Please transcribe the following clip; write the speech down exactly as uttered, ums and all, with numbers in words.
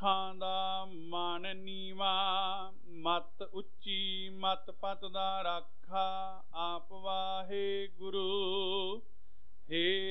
ਸਿੱਖਾਂ ਦਾ ਮਨ ਨੀਵਾ, ਮਤ ਉੱਚੀ ਮਤ ਪਤ ਦਾ ਰਾਖਾ, ਆਪ